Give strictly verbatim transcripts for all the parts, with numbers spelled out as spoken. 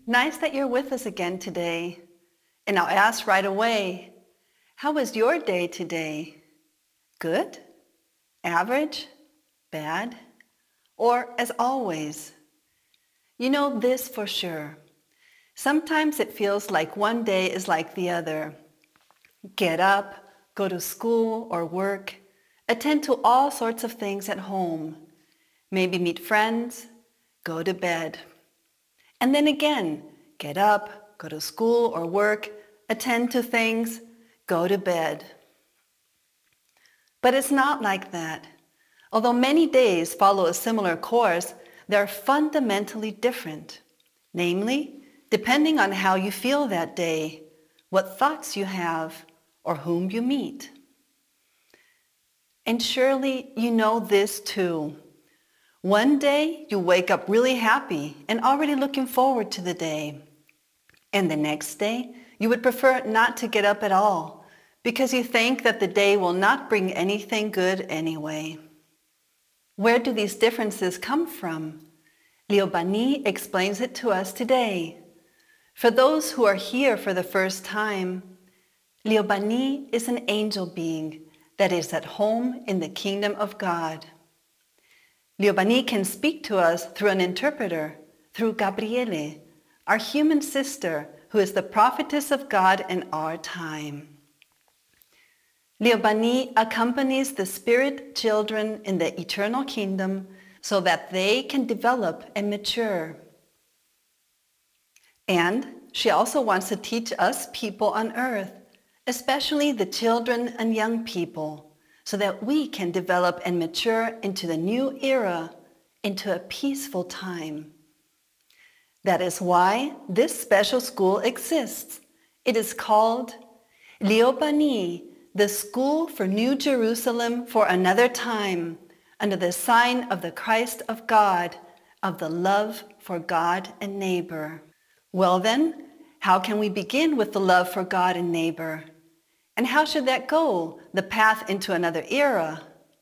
Nice that you're with us again today. And I'll ask right away, how was your day today? Good? Average? Bad? Or as always? You know this for sure. Sometimes it feels like one day is like the other. Get up, go to school or work, attend to all sorts of things at home, maybe meet friends, go to bed. And then again, get up, go to school or work, attend to things, go to bed. But it's not like that. Although many days follow a similar course, they're fundamentally different. Namely, depending on how you feel that day, what thoughts you have, or whom you meet. And surely you know this too. One day you wake up really happy and already looking forward to the day. And the next day you would prefer not to get up at all because you think that the day will not bring anything good anyway. Where do these differences come from? Leo Bani explains it to us today. For those who are here for the first time, Leo Bani is an angel being that is at home in the kingdom of God. Leo Bani can speak to us through an interpreter, through Gabriele, our human sister who is the prophetess of God in our time. Leo Bani accompanies the spirit children in the eternal kingdom so that they can develop and mature. And she also wants to teach us people on earth, especially the children and young people, so that we can develop and mature into the new era, into a peaceful time. That is why this special school exists. It is called Leo Bani, the School for New Jerusalem for Another Time, under the sign of the Christ of God, of the love for God and neighbor. Well then, how can we begin with the love for God and neighbor? And how should that go, the path into another era?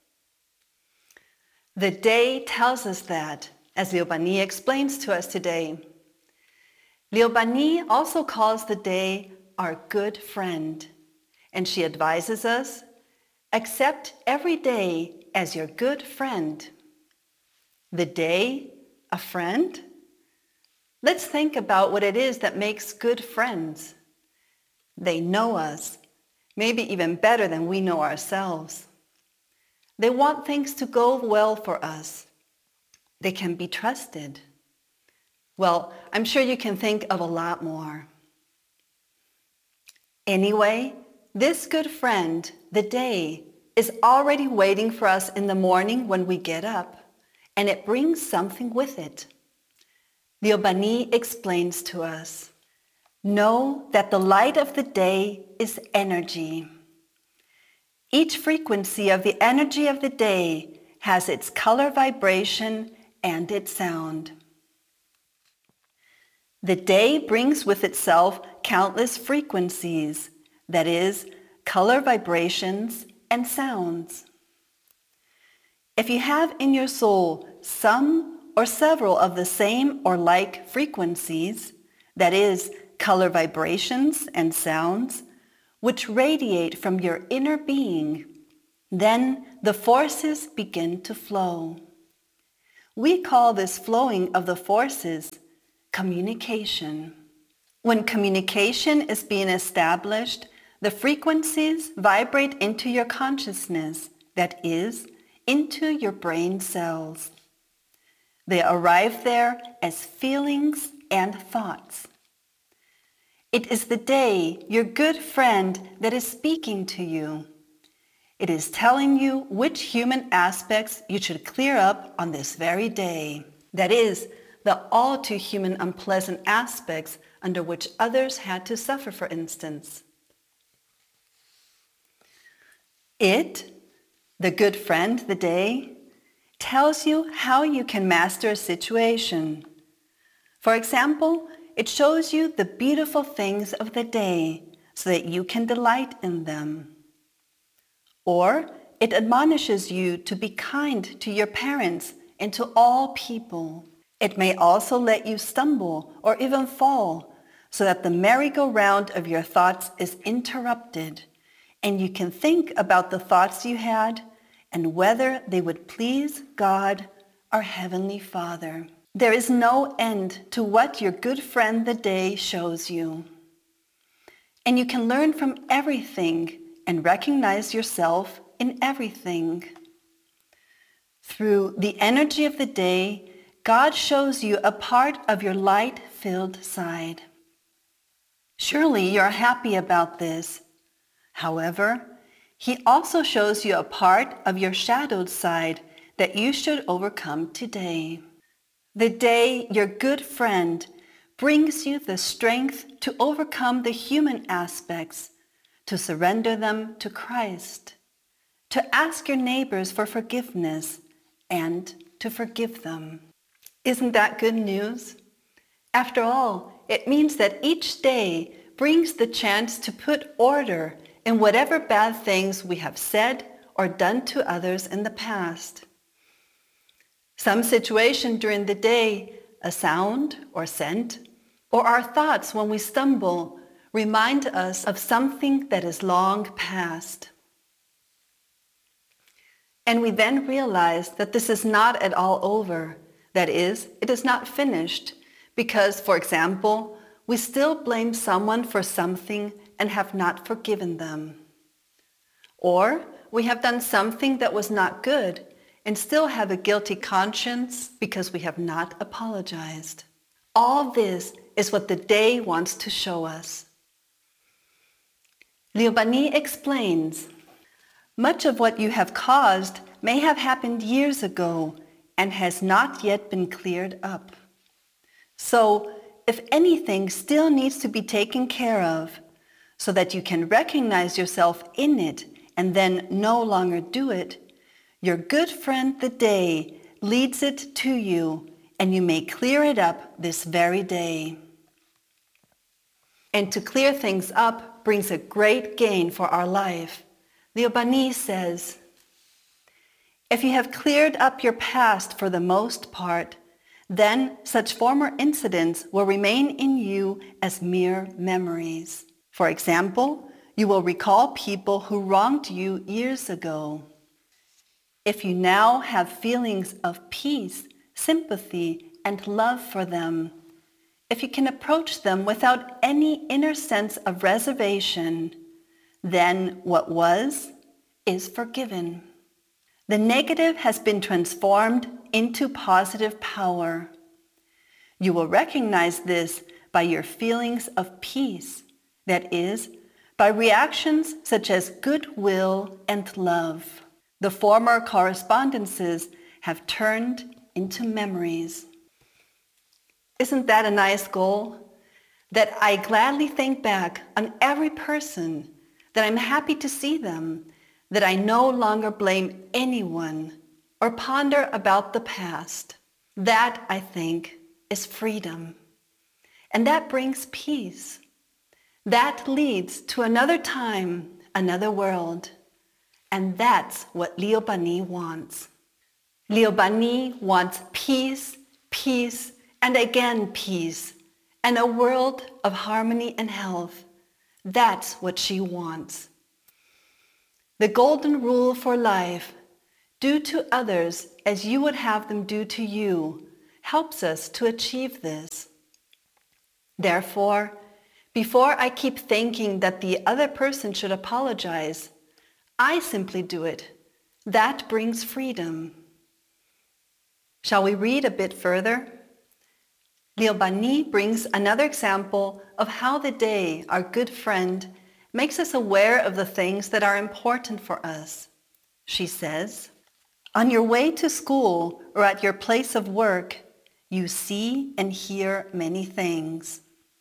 The day tells us that, as Leo Bani explains to us today. Leo Bani also calls the day our good friend, and she advises us, accept every day as your good friend. The day, a friend? Let's think about what it is that makes good friends. They know us, maybe even better than we know ourselves. They want things to go well for us. They can be trusted. Well, I'm sure you can think of a lot more. Anyway, this good friend, the day, is already waiting for us in the morning when we get up, and it brings something with it. Leo Bani explains to us, know that the light of the day is energy. Each frequency of the energy of the day has its color vibration and its sound. The day brings with itself countless frequencies, that is, color vibrations and sounds. If you have in your soul some or several of the same or like frequencies, that is, color vibrations and sounds, which radiate from your inner being, then the forces begin to flow. We call this flowing of the forces communication. When communication is being established, the frequencies vibrate into your consciousness, that is, into your brain cells. They arrive there as feelings and thoughts. It is the day, your good friend, that is speaking to you. It is telling you which human aspects you should clear up on this very day. That is, the all too human unpleasant aspects under which others had to suffer, for instance. It, the good friend, the day, tells you how you can master a situation. For example, it shows you the beautiful things of the day so that you can delight in them. Or it admonishes you to be kind to your parents and to all people. It may also let you stumble or even fall, so that the merry-go-round of your thoughts is interrupted, and you can think about the thoughts you had and whether they would please God, our Heavenly Father. There is no end to what your good friend the day shows you. And you can learn from everything and recognize yourself in everything. Through the energy of the day, God shows you a part of your light-filled side. Surely you're happy about this. However, He also shows you a part of your shadowed side that you should overcome today. The day your good friend brings you the strength to overcome the human aspects, to surrender them to Christ, to ask your neighbors for forgiveness, and to forgive them. Isn't that good news? After all, it means that each day brings the chance to put order in whatever bad things we have said or done to others in the past. Some situation during the day, a sound or scent, or our thoughts when we stumble, remind us of something that is long past. And we then realize that this is not at all over. That is, it is not finished because, for example, we still blame someone for something and have not forgiven them. Or we have done something that was not good and still have a guilty conscience because we have not apologized. All this is what the day wants to show us. Liu Bani explains, much of what you have caused may have happened years ago and has not yet been cleared up. So, if anything still needs to be taken care of, so that you can recognize yourself in it and then no longer do it, your good friend the day leads it to you, and you may clear it up this very day. And to clear things up brings a great gain for our life. Liu Bani says, if you have cleared up your past for the most part, then such former incidents will remain in you as mere memories. For example, you will recall people who wronged you years ago. If you now have feelings of peace, sympathy, and love for them, if you can approach them without any inner sense of reservation, then what was is forgiven. The negative has been transformed into positive power. You will recognize this by your feelings of peace, that is, by reactions such as goodwill and love. The former correspondences have turned into memories. Isn't that a nice goal? That I gladly think back on every person, that I'm happy to see them, that I no longer blame anyone or ponder about the past. That, I think, is freedom. And that brings peace. That leads to another time, another world. And that's what Liu Bani wants. Liu Bani wants peace, peace, and again peace, and a world of harmony and health. That's what she wants. The golden rule for life, do to others as you would have them do to you, helps us to achieve this. Therefore, before I keep thinking that the other person should apologize, I simply do it. That brings freedom. Shall we read a bit further? Liu Bani brings another example of how the day, our good friend, makes us aware of the things that are important for us. She says, on your way to school or at your place of work, you see and hear many things.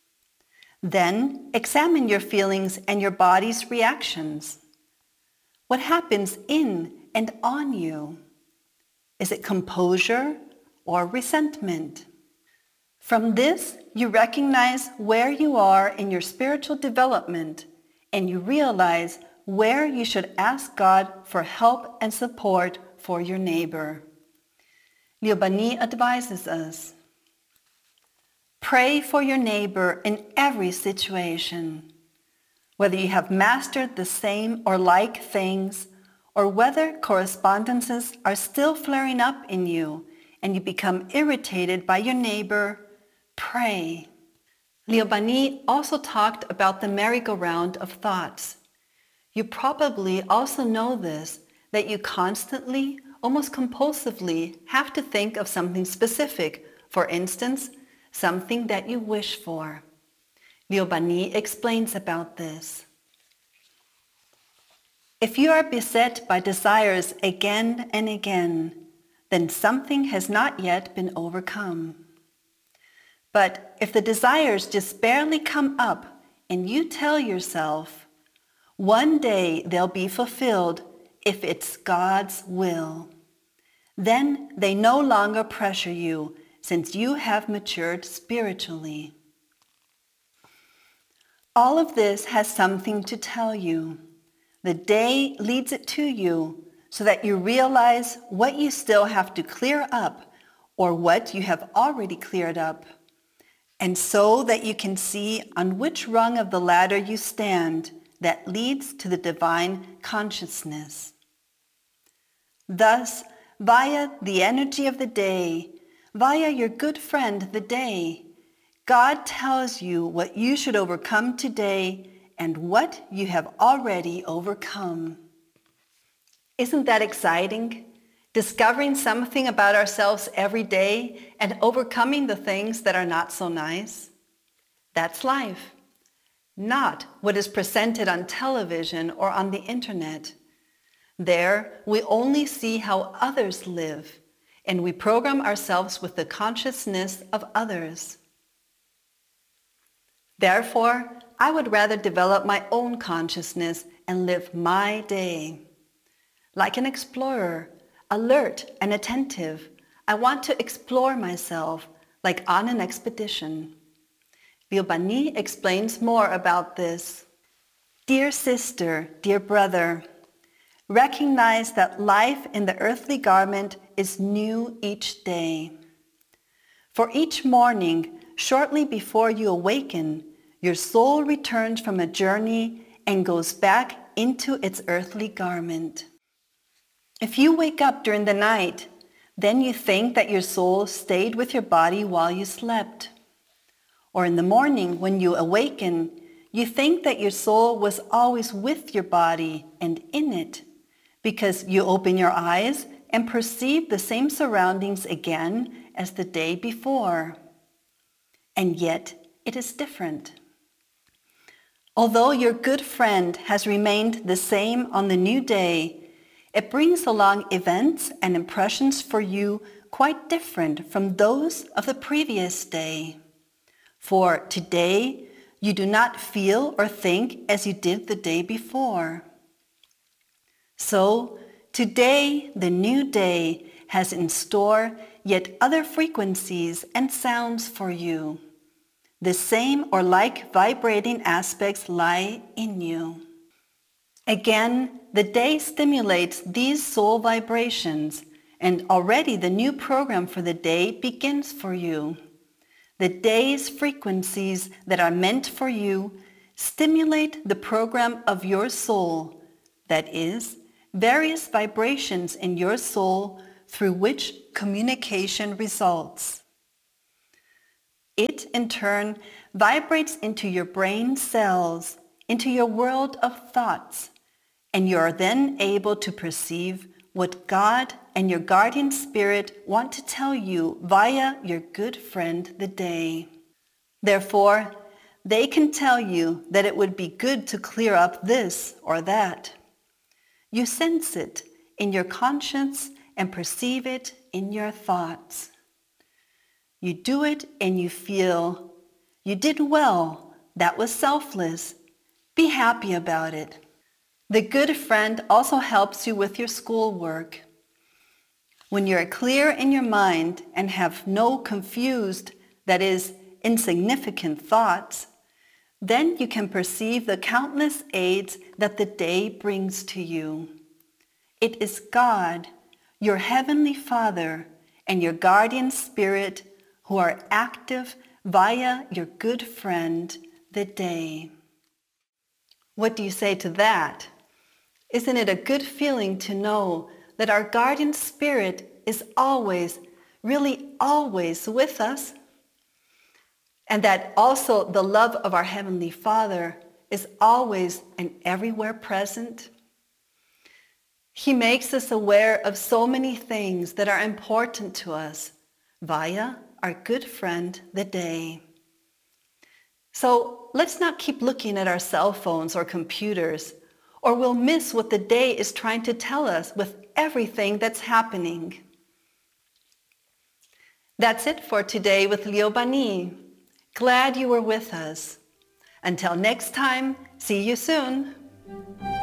Then examine your feelings and your body's reactions. What happens in and on you? Is it composure or resentment? From this, you recognize where you are in your spiritual development, and you realize where you should ask God for help and support for your neighbor. Liu Bani advises us, Pray for your neighbor in every situation. Whether you have mastered the same or like things, or whether correspondences are still flaring up in you and you become irritated by your neighbor, pray. Leo Bani also talked about the merry-go-round of thoughts. You probably also know this, that you constantly, almost compulsively, have to think of something specific. For instance, something that you wish for. Leo Bani explains about this. If you are beset by desires again and again, then something has not yet been overcome. But if the desires just barely come up and you tell yourself, one day they'll be fulfilled if it's God's will, then they no longer pressure you since you have matured spiritually. All of this has something to tell you. The day leads it to you so that you realize what you still have to clear up or what you have already cleared up, and so that you can see on which rung of the ladder you stand that leads to the divine consciousness. Thus, via the energy of the day, via your good friend the day, God tells you what you should overcome today and what you have already overcome. Isn't that exciting? Discovering something about ourselves every day and overcoming the things that are not so nice. That's life. Not what is presented on television or on the internet. There, we only see how others live, and we program ourselves with the consciousness of others. Therefore, I would rather develop my own consciousness and live my day. Like an explorer, alert and attentive, I want to explore myself like on an expedition. Leo Bani explains more about this. Dear sister, dear brother, recognize that life in the earthly garment is new each day. For each morning, shortly before you awaken, your soul returns from a journey and goes back into its earthly garment. If you wake up during the night, then you think that your soul stayed with your body while you slept. Or in the morning when you awaken, you think that your soul was always with your body and in it, because you open your eyes and perceive the same surroundings again as the day before. And yet it is different. Although your good friend has remained the same on the new day, it brings along events and impressions for you quite different from those of the previous day. For today, you do not feel or think as you did the day before. So, today, the new day has in store yet other frequencies and sounds for you. The same or like vibrating aspects lie in you. Again, the day stimulates these soul vibrations, and already the new program for the day begins for you. The day's frequencies that are meant for you stimulate the program of your soul, that is, various vibrations in your soul through which communication results. It, in turn, vibrates into your brain cells, into your world of thoughts, and you are then able to perceive what God and your guardian spirit want to tell you via your good friend the day. Therefore, they can tell you that it would be good to clear up this or that. You sense it in your conscience and perceive it in your thoughts. You do it and you feel, you did well, that was selfless. Be happy about it. The good friend also helps you with your schoolwork. When you are clear in your mind and have no confused, that is, insignificant thoughts, then you can perceive the countless aids that the day brings to you. It is God, your Heavenly Father, and your guardian spirit who are active, via your good friend, the day. What do you say to that? Isn't it a good feeling to know that our guardian spirit is always, really always with us? And that also the love of our Heavenly Father is always and everywhere present? He makes us aware of so many things that are important to us via our good friend, the day. So let's not keep looking at our cell phones or computers, or we'll miss what the day is trying to tell us with everything that's happening. That's it for today with Leo Bani. Glad you were with us. Until next time, see you soon.